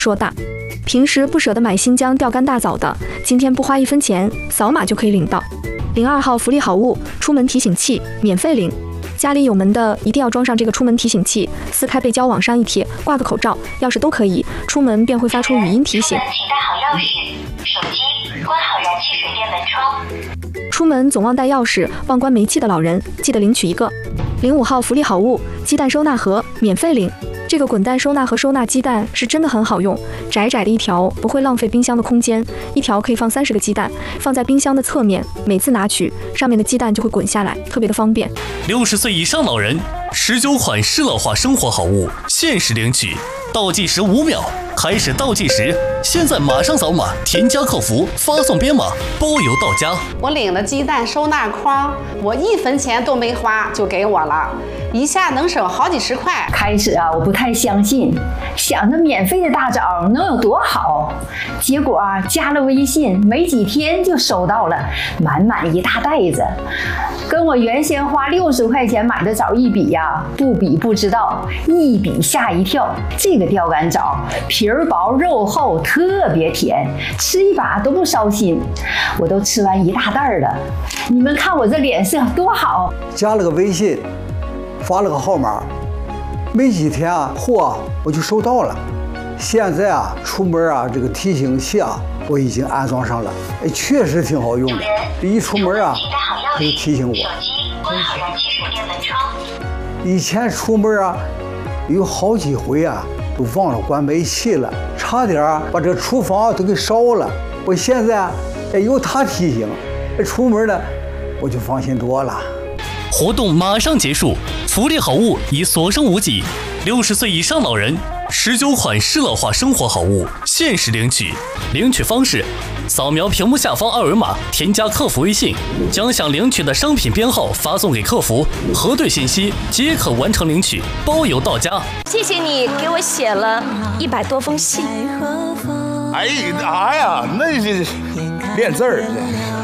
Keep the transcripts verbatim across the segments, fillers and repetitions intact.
硕大。平时不舍得买新疆钓竿大枣的，今天不花一分钱，扫码就可以领到。零二号福利好物，出门提醒器，免费领。家里有门的一定要装上这个出门提醒器，撕开背胶往上一贴，挂个口罩、钥匙都可以，出门便会发出语音提醒。 请带好钥匙、手机，关好燃气水电门窗。 出门总忘带钥匙、忘关煤气的老人，记得领取一个。零五号福利好物，鸡蛋收纳盒，免费领。这个滚蛋收纳盒收纳鸡蛋是真的很好用，窄窄的一条不会浪费冰箱的空间，一条可以放三十个鸡蛋，放在冰箱的侧面，每次拿取上面的鸡蛋就会滚下来，特别的方便。 六十岁以上老人十九款适老化生活好物限时领取，倒计时五秒，开始倒计时，现在马上扫码添加客服，发送编码，包邮到家。 我领了鸡蛋收纳筐，我一分钱都没花就给我了，一下能省好几十块。 开始啊，我不太相信，想着免费的大枣能有多好，结果啊，加了微信没几天就收到了满满一大袋子，跟我原先花六十块钱买的枣一比呀、啊，不比不知道，一比吓一跳。这个钓竿枣皮儿薄肉厚，特别甜，吃一把都不烧心，我都吃完一大袋了。你们看我这脸色多好！ 加了个微信，发了个号码，没几天啊，货我就收到了。现在啊，出门啊，这个提醒器啊，我已经安装上了，哎，确实挺好用的。一出门啊，它就提醒我。 手机关好燃气水电门窗。 以前出门啊，有好几回啊，都忘了关煤气了，差点啊把这厨房都给烧了。我现在啊，哎，有它提醒，出门呢，我就放心多了。 活动马上结束，福利好物已所剩无几。六十岁以上老人十九款适老化生活好物限时领取，领取方式：扫描屏幕下方二维码，添加客服微信，将想领取的商品编号发送给客服，核对信息即可完成领取，包邮到家。 谢谢你给我写了一百多封信。 哎哎呀，那是练字儿。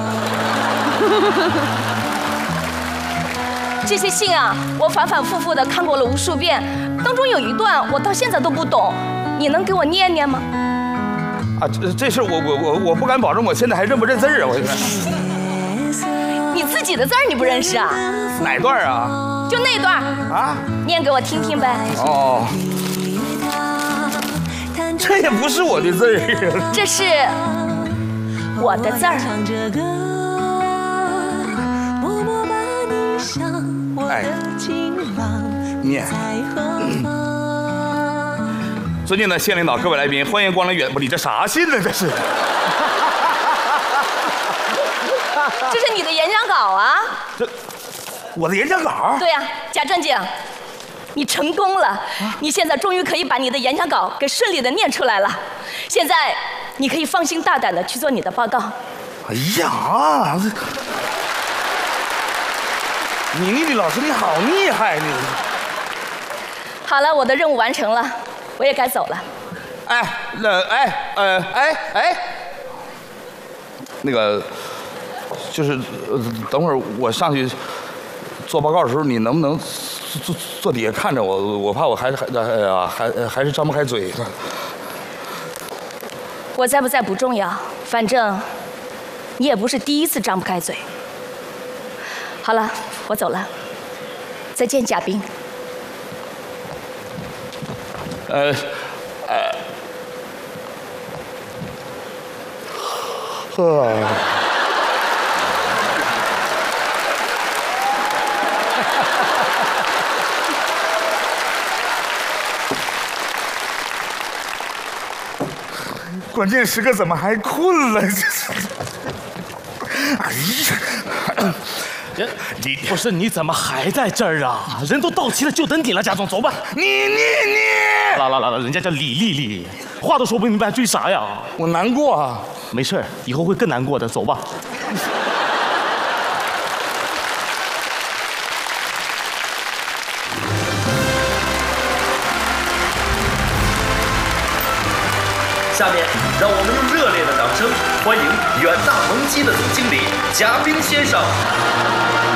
这些信啊，我反反复复的看过了无数遍，当中有一段我到现在都不懂，你能给我念念吗？ 啊，这这事我我我我不敢保证，我现在还认不认字儿啊？我你自己的字儿你不认识啊？ 哪段啊？ 就那段啊， 念给我听听呗。 哦，这也不是我的字儿， 这是我的字儿。 哎，念。尊敬的县领导、各位来宾，欢迎光临远不里。这啥信呢？这是？ 这是你的演讲稿啊！ 这，我的演讲稿？ 对呀、啊，贾正经，你成功了！啊、你现在终于可以把你的演讲稿给顺利的念出来了。现在你可以放心大胆的去做你的报告。 哎呀！你丽丽老师，你好厉害！你好了，我的任务完成了，我也该走了。 哎，那哎呃哎哎，那个就是、呃、等会儿我上去做报告的时候，你能不能坐坐底下看着我？我怕我还还哎呀还还是张不开嘴。 我在不在不重要，反正你也不是第一次张不开嘴。好了。我走了，再见，贾冰。 呃，呃，呵。关键时刻怎么还困了？哎呀！ 你不是你怎么还在这儿啊？人都到齐了，就等你了，贾总，走吧。 你你你！ 来来来来，人家叫李丽丽，话都说不明白，追啥呀？ 我难过啊。 没事，以后会更难过的，走吧。 下面让我们用热烈的掌声欢迎远大蒙机的总经理贾冰先生。